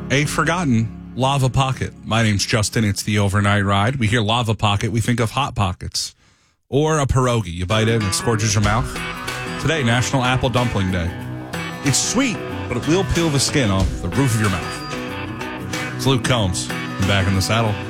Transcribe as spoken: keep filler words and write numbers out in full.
a forgotten Lava Pocket. My name's Justin. It's the Overnight Ride. We hear Lava Pocket, we think of Hot Pockets. Or a pierogi. You bite in, it scorches your mouth. Today, National Apple Dumpling Day. It's sweet, but it will peel the skin off the roof of your mouth. It's Luke Combs. I'm back in the saddle.